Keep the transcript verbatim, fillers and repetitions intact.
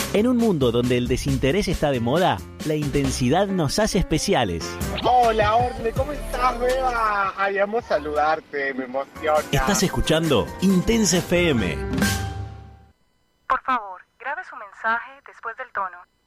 En un mundo donde el desinterés está de moda, la intensidad nos hace especiales. Hola, Orne, ¿cómo estás, Beba? Ay, amo saludarte, me emociona. Estás escuchando Intensa F M. Por favor, grabe su mensaje después del tono.